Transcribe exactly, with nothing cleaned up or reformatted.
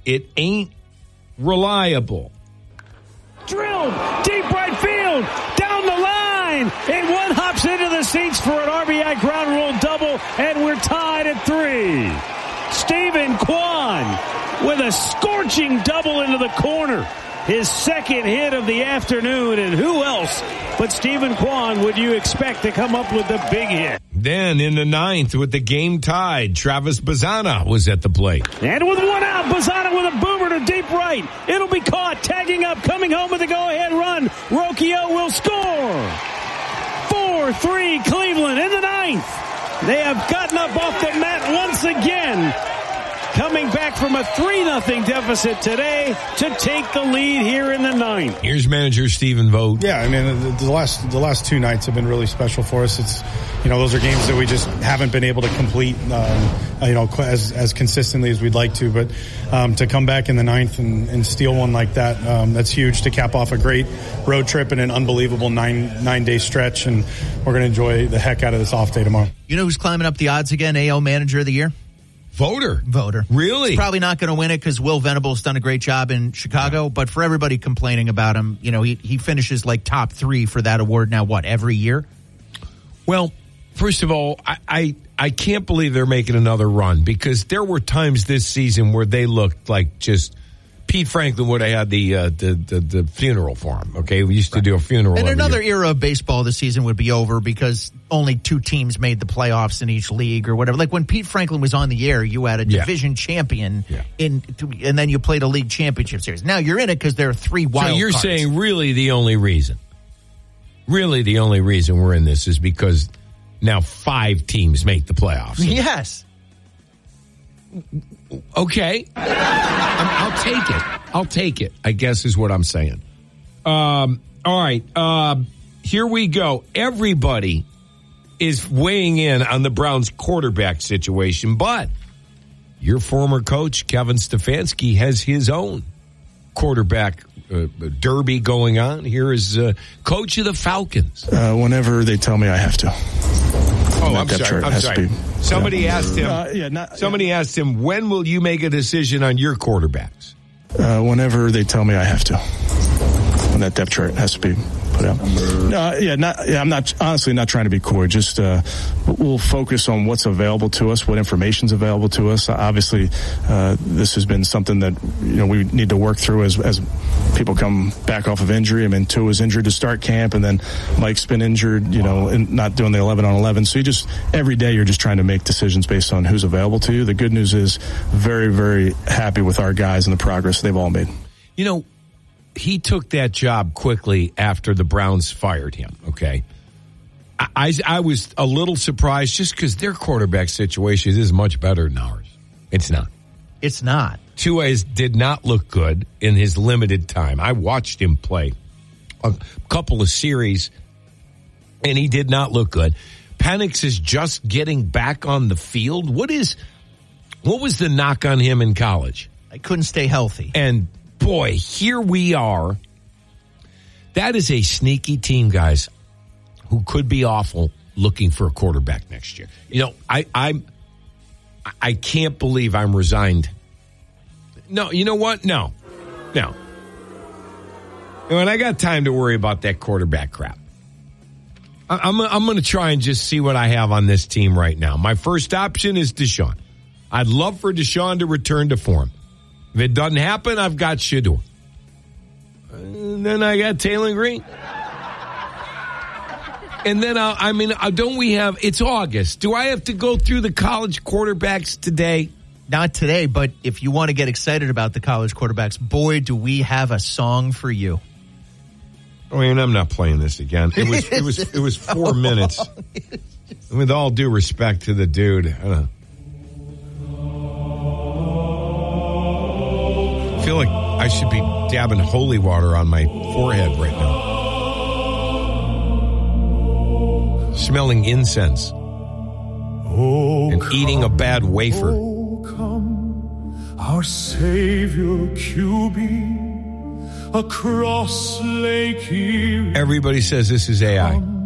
it ain't reliable. Drilled, deep right field, down the line, and one hops into the seats for an R B I ground rule double, and we're tied at three. Stephen Kwan with a scorching double into the corner. His second hit of the afternoon, and who else but Stephen Kwan would you expect to come up with the big hit? Then in the ninth, with the game tied, Travis Bazzana was at the plate. And with one out, Bazzana with a boomer to deep right. It'll be caught, tagging up, coming home with a go-ahead run. Rocchio will score. four three Cleveland in the ninth. They have gotten up off the mat once again, coming back from a three nothing deficit today to take the lead here in the ninth. Here's manager Stephen Vogt. Yeah, I mean, the, the last the last two nights have been really special for us. It's, you know, those are games that we just haven't been able to complete, um, you know, as as consistently as we'd like to. But um, to come back in the ninth and, and steal one like that, um, that's huge to cap off a great road trip and an unbelievable nine nine day stretch. And we're going to enjoy the heck out of this off day tomorrow. You know who's climbing up the odds again? A L Manager of the Year? Voter. Voter. Really? He's probably not going to win it because Will Venables done a great job in Chicago. Yeah. But for everybody complaining about him, you know, he, he finishes like top three for that award now, what, every year? Well, first of all, I, I, I can't believe they're making another run, because there were times this season where they looked like just Pete Franklin would have had the, uh, the, the, the funeral for him. Okay. We used to do a funeral. And another year. era of baseball this season would be over because only two teams made the playoffs in each league or whatever. Like when Pete Franklin was on the air, you had a division yeah. champion yeah. in, and then you played a league championship series. Now you're in it because there are three wild So you're cards. saying really the only reason, really the only reason we're in this is because now five teams make the playoffs. Yes. Okay. I'm, I'll take it. I'll take it, I guess is what I'm saying. Um, all right. Uh, here we go. Everybody is weighing in on the Browns quarterback situation, but your former coach, Kevin Stefanski, has his own quarterback uh, derby going on. Here is uh, coach of the Falcons. Uh, whenever they tell me I have to. Oh, I'm sorry. I'm sorry. Somebody yeah. asked him. Uh, yeah, not, somebody yeah. asked him, when will you make a decision on your quarterbacks? Uh, whenever they tell me I have to. When that depth chart has to be put out. No, yeah, not. Yeah, I'm not. Honestly, not trying to be coy. Just uh, we'll focus on what's available to us, what information's available to us. Obviously, uh, this has been something that you know we need to work through as as people come back off of injury. I mean, Tua was injured to start camp, and then Mike's been injured. You know, and not doing the eleven on eleven. So you just every day you're just trying to make decisions based on who's available to you. The good news is, very very happy with our guys and the progress they've all made. You know, he took that job quickly after the Browns fired him, okay? I, I, I was a little surprised just because their quarterback situation is much better than ours. It's not. It's not. Tua did not look good in his limited time. I watched him play a couple of series, and he did not look good. Penix is just getting back on the field. What is, what was the knock on him in college? I couldn't stay healthy. And boy, here we are. That is a sneaky team, guys, who could be awful looking for a quarterback next year. You know, I I'm I can't believe I'm resigned. No, you know what? No. No. And I got time to worry about that quarterback crap. I, I'm I'm going to try and just see what I have on this team right now. My first option is Deshaun. I'd love for Deshaun to return to form. If it doesn't happen, I've got Shedeur. And then I got Taylor Green. And then, I'll, I mean, don't we have, it's August. Do I have to go through the college quarterbacks today? Not today, but if you want to get excited about the college quarterbacks, boy, do we have a song for you. I mean, I'm not playing this again. It was, it was, it was four minutes. With all due respect to the dude, I don't know. I feel like I should be dabbing holy water on my forehead right now. Smelling incense. Oh, and eating a bad wafer. Oh, come, our Savior Q B, across Lake Erie. Everybody says this is A I.